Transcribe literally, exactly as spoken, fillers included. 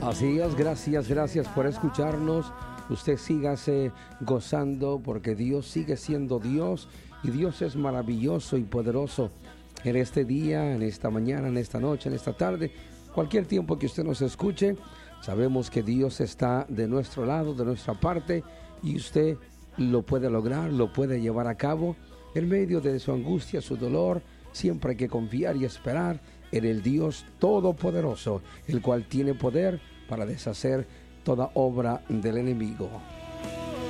Así es, gracias, gracias por escucharnos. Usted sígase gozando porque Dios sigue siendo Dios y Dios es maravilloso y poderoso en este día, en esta mañana, en esta noche, en esta tarde. Cualquier tiempo que usted nos escuche, sabemos que Dios está de nuestro lado, de nuestra parte, y usted lo puede lograr, lo puede llevar a cabo en medio de su angustia, su dolor. Siempre hay que confiar y esperar en el Dios Todopoderoso, el cual tiene poder para deshacer toda obra del enemigo.